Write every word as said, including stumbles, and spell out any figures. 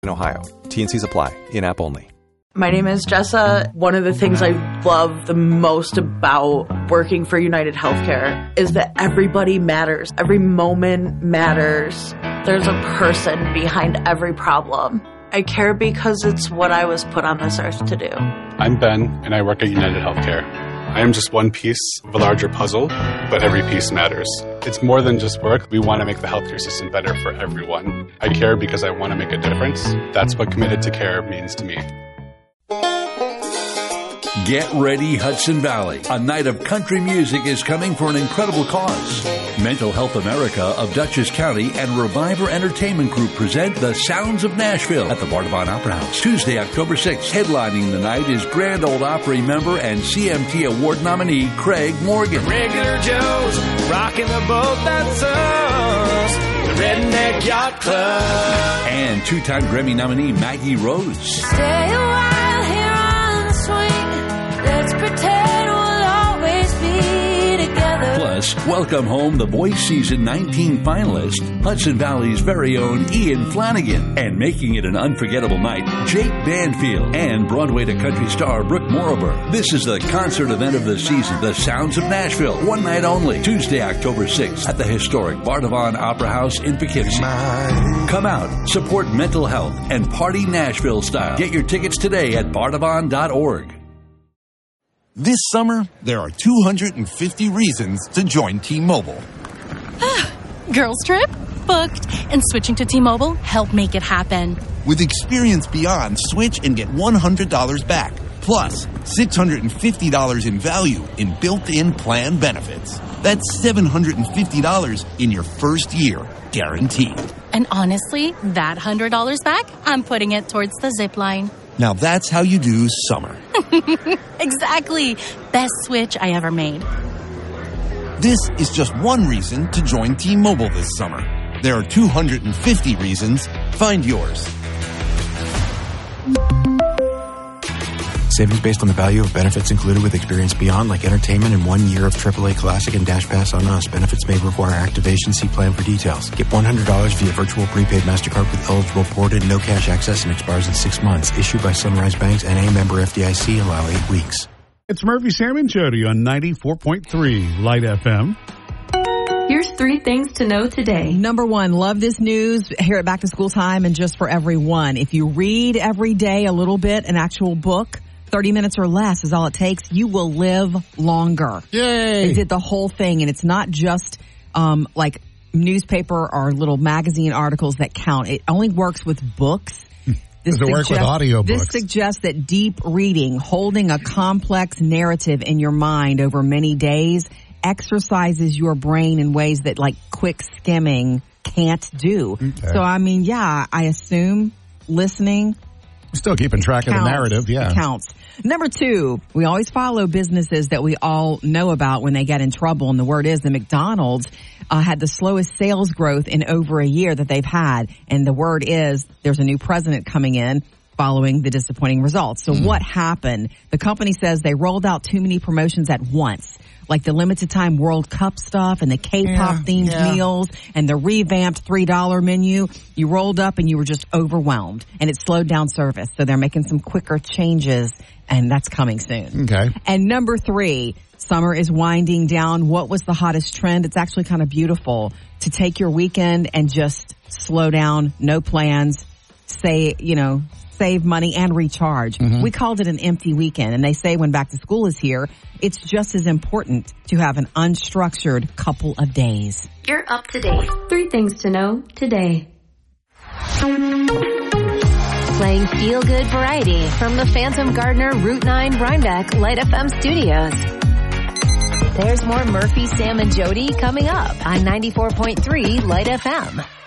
in Ohio. T and Cs apply. In-app only. My name is Jessa. One of the things I love the most about working for United Healthcare is that everybody matters. Every moment matters. There's a person behind every problem. I care because it's what I was put on this earth to do. I'm Ben, and I work at United Healthcare. I am just one piece of a larger puzzle, but every piece matters. It's more than just work. We want to make the healthcare system better for everyone. I care because I want to make a difference. That's what Committed to Care means to me. Get ready, Hudson Valley. A night of country music is coming for an incredible cause. Mental Health America of Dutchess County and Reviver Entertainment Group present The Sounds of Nashville at the Bardavon Opera House. Tuesday, October sixth. Headlining the night is Grand Ole Opry member and C M T Award nominee Craig Morgan. Regular Joe's rocking the boat, that's us. The Redneck Yacht Club. And two-time Grammy nominee Maggie Rose. Stay a while here on the swing. Let's pretend we'll always be together. Plus, welcome home the Voice Season nineteen finalist, Hudson Valley's very own Ian Flanagan. And making it an unforgettable night, Jake Banfield and Broadway to country star Brooke Morriber. This is the concert event of the season, The Sounds of Nashville. One night only, Tuesday, October sixth, at the historic Bardavon Opera House in Poughkeepsie. Come out, support mental health, and party Nashville style. Get your tickets today at bardavon dot org. This summer, there are two hundred fifty reasons to join T-Mobile. Girls trip? Booked. And switching to T-Mobile helped make it happen. With Experience Beyond, switch and get one hundred dollars back. Plus, six hundred fifty dollars in value in built-in plan benefits. That's seven hundred fifty dollars in your first year, guaranteed. And honestly, that one hundred dollars back, I'm putting it towards the zip line. Now that's how you do summer. Exactly. Best switch I ever made. This is just one reason to join T-Mobile this summer. There are two hundred fifty reasons. Find yours. Savings based on the value of benefits included with Experience Beyond, like entertainment and one year of triple A Classic and Dash Pass on us. Benefits may require activation. See plan for details. Get one hundred dollars via virtual prepaid MasterCard with eligible ported, no cash access, and expires in six months. Issued by Sunrise Banks, N A member F D I C. Allow eight weeks. It's Murphy, Sam, and Jody on ninety-four point three Light F M. Here's three things to know today. Number one, love this news here at Back to School Time and just for everyone. If you read every day a little bit, an actual book, thirty minutes or less is all it takes, you will live longer. Yay! They did the whole thing, and it's not just um, like newspaper or little magazine articles that count. It only works with books. This Does it work with audiobooks? This suggests that deep reading, holding a complex narrative in your mind over many days, exercises your brain in ways that like quick skimming can't do. Okay. So, I mean, yeah, I assume listening Still keeping track counts. of the narrative, yeah. It counts. Number two, we always follow businesses that we all know about when they get in trouble. And the word is that McDonald's uh, had the slowest sales growth in over a year that they've had. And the word is there's a new president coming in following the disappointing results. So mm. what happened? The company says they rolled out too many promotions at once, like the limited time World Cup stuff and the K-pop yeah, themed yeah. meals and the revamped three dollar menu. You rolled up and you were just overwhelmed, and it slowed down service. So they're making some quicker changes, and that's coming soon. Okay. And number three, summer is winding down. What was the hottest trend? It's actually kind of beautiful to take your weekend and just slow down, no plans, say, you know, save money and recharge. Mm-hmm. We called it an empty weekend, and they say when back to school is here, it's just as important to have an unstructured couple of days. You're up to date. Three things to know today. Playing feel-good variety from the Phantom Gardener Route nine Rhinebeck Light F M studios. There's more Murphy, Sam, and Jody coming up on ninety-four point three Light F M.